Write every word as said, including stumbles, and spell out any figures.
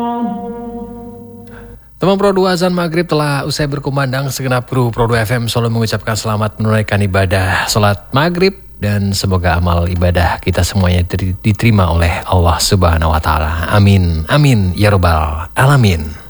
Teman Pro dua azan maghrib telah usai berkumandang, segenap kru Pro dua F M Solo mengucapkan selamat menunaikan ibadah sholat maghrib dan semoga amal ibadah kita semuanya diterima oleh Allah Subhanahu Wa Taala. Amin, amin ya robbal alamin.